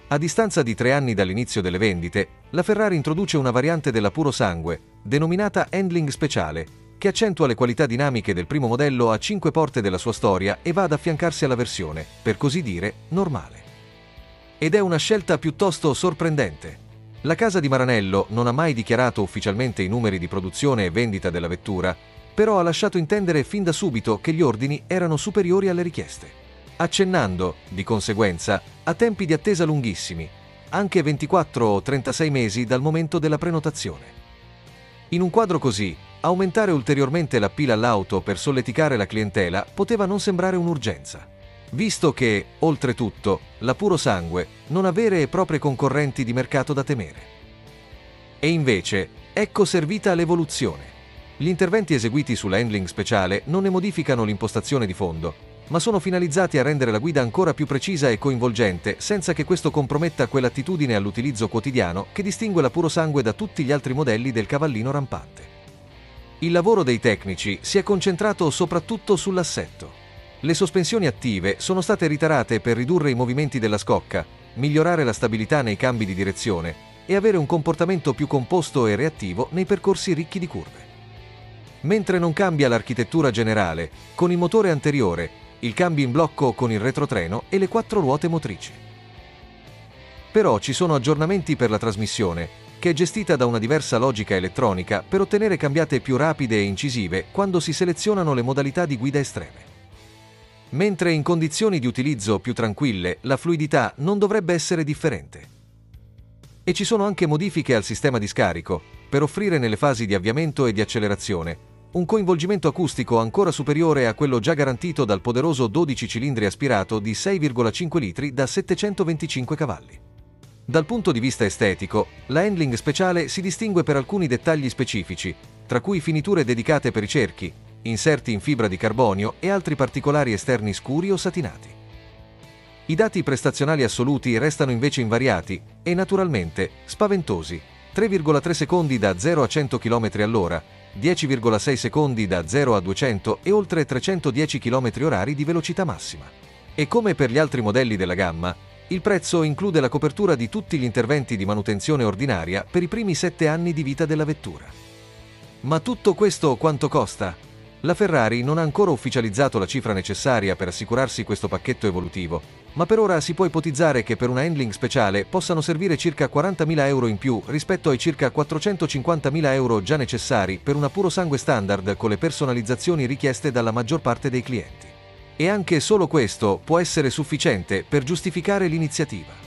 A distanza di 3 anni dall'inizio delle vendite, la Ferrari introduce una variante della puro sangue, denominata Handling Speciale, che accentua le qualità dinamiche del primo modello a 5 porte della sua storia e va ad affiancarsi alla versione, per così dire, normale. Ed è una scelta piuttosto sorprendente. La casa di Maranello non ha mai dichiarato ufficialmente i numeri di produzione e vendita della vettura, però ha lasciato intendere fin da subito che gli ordini erano superiori alle richieste, accennando, di conseguenza, a tempi di attesa lunghissimi, anche 24 o 36 mesi dal momento della prenotazione. In un quadro così, aumentare ulteriormente l'appil all'auto per solleticare la clientela poteva non sembrare un'urgenza, visto che, oltretutto, la puro sangue non ha vere e proprie concorrenti di mercato da temere. E invece, ecco servita l'evoluzione. Gli interventi eseguiti sulla Handling Speciale non ne modificano l'impostazione di fondo, ma sono finalizzati a rendere la guida ancora più precisa e coinvolgente senza che questo comprometta quell'attitudine all'utilizzo quotidiano che distingue la puro sangue da tutti gli altri modelli del cavallino rampante. Il lavoro dei tecnici si è concentrato soprattutto sull'assetto. Le sospensioni attive sono state ritarate per ridurre i movimenti della scocca, migliorare la stabilità nei cambi di direzione e avere un comportamento più composto e reattivo nei percorsi ricchi di curve. Mentre non cambia l'architettura generale, con il motore anteriore, il cambio in blocco con il retrotreno e le 4 ruote motrici. Però ci sono aggiornamenti per la trasmissione, che è gestita da una diversa logica elettronica per ottenere cambiate più rapide e incisive quando si selezionano le modalità di guida estreme. Mentre in condizioni di utilizzo più tranquille la fluidità non dovrebbe essere differente. E ci sono anche modifiche al sistema di scarico, per offrire nelle fasi di avviamento e di accelerazione un coinvolgimento acustico ancora superiore a quello già garantito dal poderoso 12 cilindri aspirato di 6,5 litri da 725 cavalli. Dal punto di vista estetico, la Handling Speciale si distingue per alcuni dettagli specifici, tra cui finiture dedicate per i cerchi, inserti in fibra di carbonio e altri particolari esterni scuri o satinati. I dati prestazionali assoluti restano invece invariati e naturalmente spaventosi: 3,3 secondi da 0 a 100 km/h, 10,6 secondi da 0 a 200 e oltre 310 km/h di velocità massima. E come per gli altri modelli della gamma, il prezzo include la copertura di tutti gli interventi di manutenzione ordinaria per i primi 7 anni di vita della vettura. Ma tutto questo quanto costa? La Ferrari non ha ancora ufficializzato la cifra necessaria per assicurarsi questo pacchetto evolutivo, ma per ora si può ipotizzare che per una Handling Speciale possano servire circa 40.000 euro in più rispetto ai circa 450.000 euro già necessari per una puro sangue standard con le personalizzazioni richieste dalla maggior parte dei clienti. E anche solo questo può essere sufficiente per giustificare l'iniziativa.